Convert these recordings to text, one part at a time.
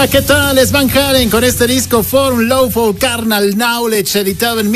Hola, ¿qué tal? Es Van Halen con este disco For Lawful Carnal Knowledge, editado en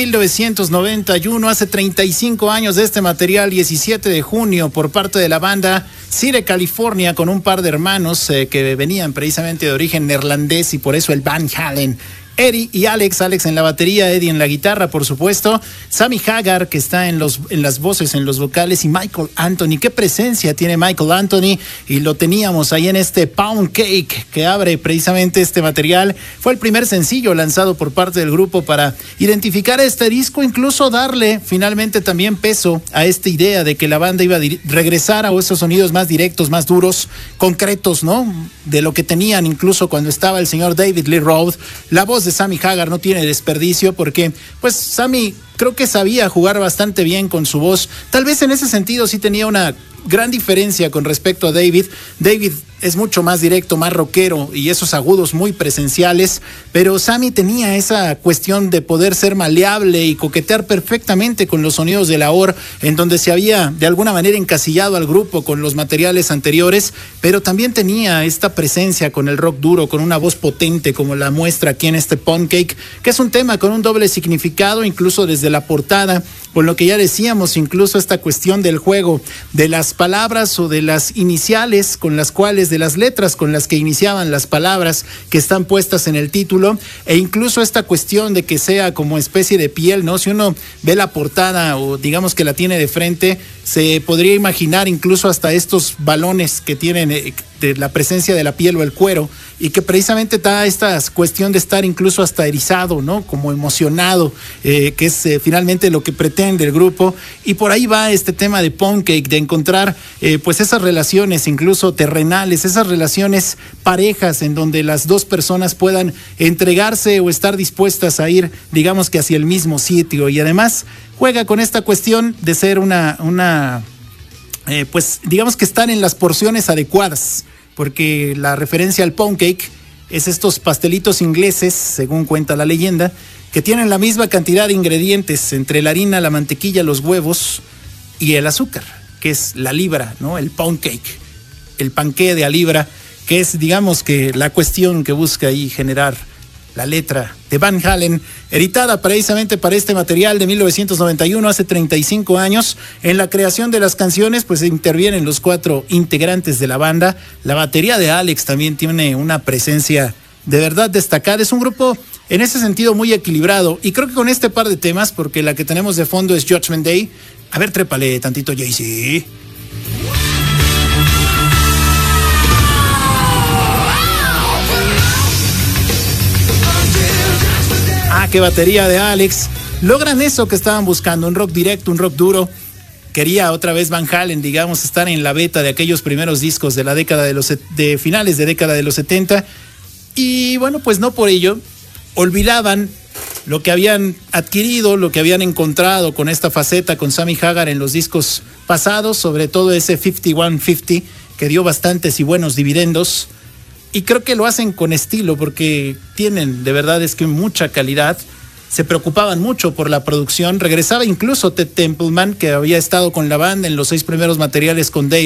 1991, hace 35 años de este material, 17 de junio, por parte de la banda Sire California, con un par de hermanos que venían precisamente de origen neerlandés, y por eso el Van Halen. Eddie y Alex en la batería, Eddie en la guitarra, por supuesto, Sammy Hagar, que está en las voces, en los vocales, y Michael Anthony. Qué presencia tiene Michael Anthony, y lo teníamos ahí en este Pound Cake que abre precisamente este material. Fue el primer sencillo lanzado por parte del grupo para identificar este disco, incluso darle finalmente también peso a esta idea de que la banda iba a regresar a esos sonidos más directos, más duros, concretos, ¿no? De lo que tenían incluso cuando estaba el señor David Lee Roth. La voz de Sammy Hagar no tiene desperdicio, porque pues Sammy creo que sabía jugar bastante bien con su voz. Tal vez en ese sentido sí tenía una gran diferencia con respecto a David. David es mucho más directo, más rockero, y esos agudos muy presenciales, pero Sammy tenía esa cuestión de poder ser maleable y coquetear perfectamente con los sonidos de la OR, en donde se había de alguna manera encasillado al grupo con los materiales anteriores, pero también tenía esta presencia con el rock duro, con una voz potente como la muestra aquí en este Pound Cake, que es un tema con un doble significado, incluso desde la portada, con lo que ya decíamos, incluso esta cuestión del juego de las palabras o de las iniciales con las cuales, de las letras con las que iniciaban las palabras que están puestas en el título, e incluso esta cuestión de que sea como especie de piel, ¿no? Si uno ve la portada, o digamos que la tiene de frente, se podría imaginar incluso hasta estos balones que tienen de la presencia de la piel o el cuero, y que precisamente da esta cuestión de estar incluso hasta erizado, ¿no? Como emocionado, que es finalmente lo que pretende el grupo. Y por ahí va este tema de Pound Cake, de encontrar pues esas relaciones incluso terrenales, esas relaciones parejas en donde las dos personas puedan entregarse o estar dispuestas a ir, digamos que hacia el mismo sitio. Y además juega con esta cuestión de ser pues digamos que están en las porciones adecuadas, porque la referencia al pound cake es estos pastelitos ingleses, según cuenta la leyenda, que tienen la misma cantidad de ingredientes entre la harina, la mantequilla, los huevos y el azúcar, que es la libra, ¿no? El pound cake, el panqué de a libra, que es, digamos, que la cuestión que busca ahí generar la letra de Van Halen, editada precisamente para este material de 1991, hace 35 años. En la creación de las canciones pues intervienen los 4 integrantes de la banda. La batería de Alex también tiene una presencia de verdad destacada. Es un grupo en ese sentido muy equilibrado, y creo que con este par de temas, porque la que tenemos de fondo es Judgment Day. A ver, trépale tantito, Jay-Z. Qué batería de Alex. Logran eso que estaban buscando, un rock directo, un rock duro. Quería otra vez Van Halen, digamos, estar en la beta de aquellos primeros discos de la década de finales de década de los 70. Y bueno, pues no por ello olvidaban lo que habían adquirido, lo que habían encontrado con esta faceta con Sammy Hagar en los discos pasados, sobre todo ese 5150 que dio bastantes y buenos dividendos. Y creo que lo hacen con estilo, porque tienen, de verdad es que mucha calidad. Se preocupaban mucho por la producción. Regresaba incluso Ted Templeman, que había estado con la banda en los 6 primeros materiales con Dave.